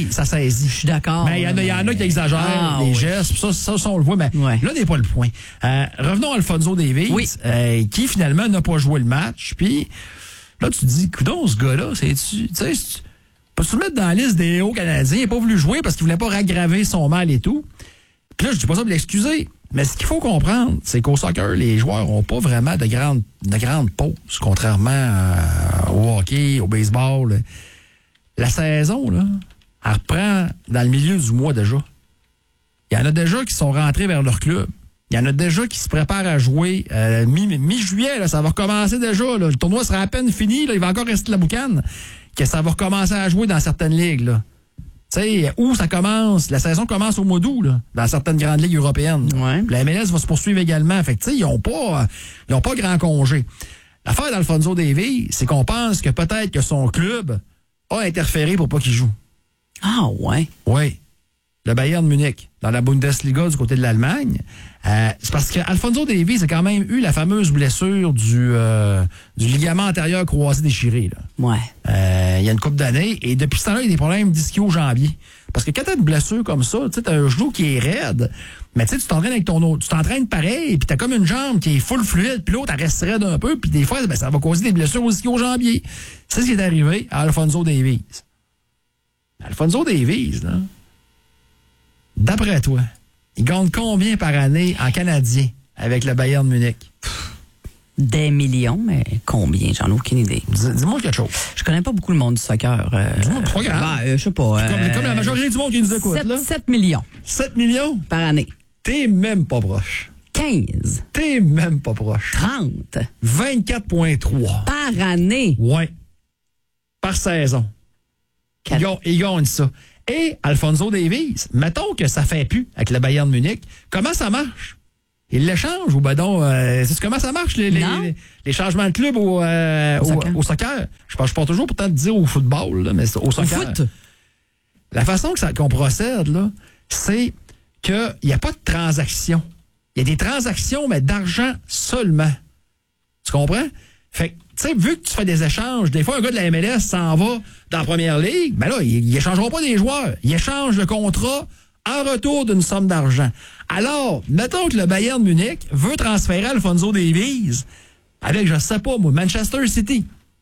ça saisit. Je suis d'accord. Mais il y en a qui exagèrent les gestes. Ça, on le voit. Mais là n'est pas le point. Revenons à Alphonso Davies, qui finalement n'a pas joué le match. Puis là, tu te dis, coudonc, ce gars-là, tu sais, peux-tu le mettre dans la liste des héros canadiens? Il n'a pas voulu jouer parce qu'il voulait pas aggraver son mal et tout. Puis là, je dis pas ça pour l'excuser. Mais ce qu'il faut comprendre, c'est qu'au soccer, les joueurs n'ont pas vraiment de grandes pauses, contrairement au hockey, au baseball. La saison, là, elle reprend dans le milieu du mois déjà. Il y en a déjà qui sont rentrés vers leur club. Il y en a déjà qui se préparent à jouer mi-juillet. Là, ça va recommencer déjà. Là. Le tournoi sera à peine fini. Là, il va encore rester de la boucane. Que ça va recommencer à jouer dans certaines ligues. Là. Tu sais, où ça commence? La saison commence au mois d'août, là, dans certaines grandes ligues européennes. Ouais. La MLS va se poursuivre également. Fait que, tu sais, ils n'ont pas grand congé. L'affaire d'Alphonso Davies, c'est qu'on pense que peut-être que son club a interféré pour pas qu'il joue. Ah, ouais. Oui. Le Bayern Munich, dans la Bundesliga du côté de l'Allemagne. C'est parce qu'Alphonso Davies a quand même eu la fameuse blessure du ligament antérieur croisé déchiré. Là. Ouais. Il y a une couple d'années. Et depuis ce temps-là, il y a des problèmes d'ischio-jambier. Parce que quand tu as une blessure comme ça, tu as un genou qui est raide, mais tu t'entraînes avec ton autre. Tu t'entraînes pareil, puis tu as comme une jambe qui est full fluide, puis l'autre, elle reste raide un peu, puis des fois, ça va causer des blessures au ischio-jambier. C'est ce qui est arrivé à Alphonso Davies. Alphonso Davies, là, d'après toi, il gagne combien par année en Canadien avec le Bayern Munich? Des millions, mais combien? J'en ai aucune idée. Dis-moi quelque chose. Je connais pas beaucoup le monde du soccer. Dis-moi, pas grave. Je sais pas. Comme la majorité du monde qui nous écoute, 7 millions. 7 millions? Par année. T'es même pas proche. 15. T'es même pas proche. 30. 24,3. Par année. Ouais. Par saison. Il gagne ça. Et Alphonso Davies, mettons que ça fait plus avec le Bayern Munich, comment ça marche? Il l'échange ou ben donc, comment ça marche les changements de club au soccer? Je pars toujours pourtant de dire au football, là, mais au soccer. Au foot? La façon qu'on procède, là, c'est qu'il n'y a pas de transaction. Il y a des transactions, mais d'argent seulement. Tu comprends? Fait que, tu sais, vu que tu fais des échanges, des fois, un gars de la MLS s'en va dans la première ligue, ben là, ils échangeront pas des joueurs. Ils échangent le contrat en retour d'une somme d'argent. Alors, mettons que le Bayern Munich veut transférer Alphonso Davies avec, je sais pas, moi, Manchester City.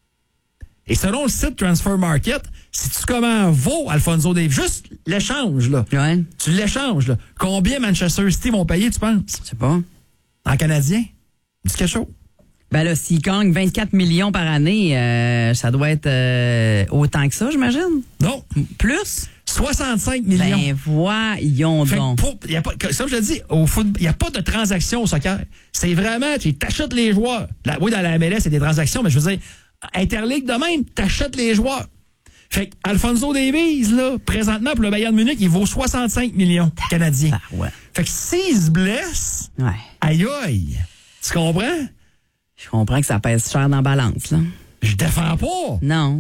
Et selon le site Transfer Market, si tu comment vaut Alphonso Davies, juste l'échange, là. Ouais. Tu l'échanges, là. Combien Manchester City vont payer, tu penses? Je sais pas. En canadien? Dis quelque chose. Ben là, s'il gagne 24 millions par année, ça doit être autant que ça, j'imagine? Non. Plus? 65 millions. Ben voyons donc. Comme je te dis, au football, il n'y a pas de transaction au soccer. C'est vraiment, tu t'achètes les joueurs. Oui, dans la MLS, c'est des transactions, mais je veux dire, Interligue de même, t'achètes les joueurs. Fait qu'Alphonso Davies, là, présentement, pour le Bayern Munich, il vaut 65 millions canadiens. Ah, ouais. Fait que s'il se blesse, aïe aïe, tu comprends? Je comprends que ça pèse cher dans la balance, là. Je défends pas. Non.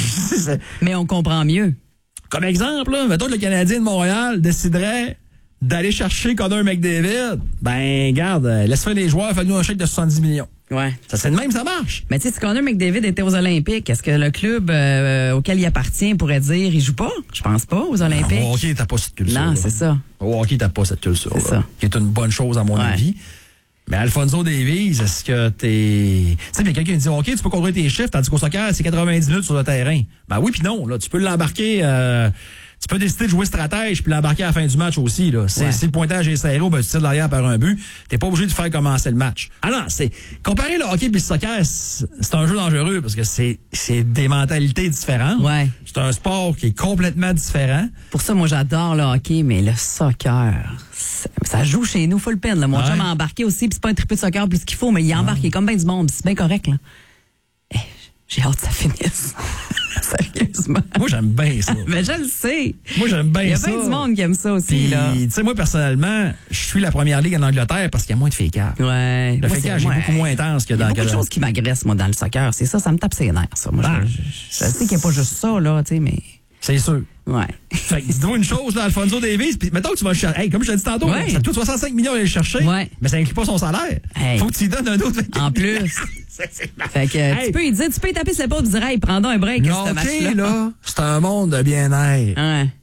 Mais on comprend mieux. Comme exemple, là, mettons que le Canadien de Montréal déciderait d'aller chercher Connor McDavid. Ben, garde, laisse faire les joueurs, fais-nous un chèque de 70 millions. Ouais. Ça, c'est de même, ça marche. Mais tu sais, si Connor McDavid était aux Olympiques, est-ce que le club auquel il appartient pourrait dire il joue pas? Je pense pas aux Olympiques. Au hockey, t'as pas cette culture. Non, c'est ça. Au hockey, t'as pas cette culture. C'est ça. Qui est une bonne chose, à mon avis. Mais Alphonso Davies, est-ce que t'es... Tu sais, il y a quelqu'un qui dit, OK, tu peux contrôler tes chiffres, tandis qu'au soccer, c'est 90 minutes sur le terrain. Ben oui, puis non. Là, tu peux l'embarquer... tu peux décider de jouer stratège puis l'embarquer à la fin du match aussi. Là. Si le pointage est serré, ben, tu tires de l'arrière par un but. T'es pas obligé de faire commencer le match. Alors, comparer le hockey et le soccer, c'est un jeu dangereux parce que c'est des mentalités différentes. Ouais. C'est un sport qui est complètement différent. Pour ça, moi, j'adore le hockey, mais le soccer, ça joue chez nous full peine. Là. Mon chum a embarqué aussi, puis c'est pas un triple de soccer plus qu'il faut, mais il embarque, il est comme bien du monde, c'est bien correct. Là. J'ai hâte que ça finisse. Sérieusement. Moi, j'aime bien ça. Mais je le sais. Moi, j'aime bien Il ça. y a bien du monde qui aime ça aussi. Tu sais, moi, personnellement, je suis la première ligue en Angleterre parce qu'il y a moins de fécage. Ouais. Le fécage est beaucoup moins intense que dans... Il y a beaucoup de choses qui m'agressent, moi, dans le soccer. C'est ça, ça me tape ses nerfs, ça. Moi, je sais qu'il n'y a pas juste ça, là, tu sais, mais... C'est sûr. Ouais. Fait que dis-toi une chose, là, Alphonso Davies, puis mettons que tu vas le chercher. Hey, comme je t'ai dit tantôt, ça te coûte 65 millions à aller le chercher, mais ça inclut pas son salaire. Faut que tu lui donnes un autre 24 en plus. Fait que tu peux lui dire, tu peux lui taper ses l'épaule et dire, hey, prends donc un break, ce match-là. Là, c'est un monde de bien-être. Ouais.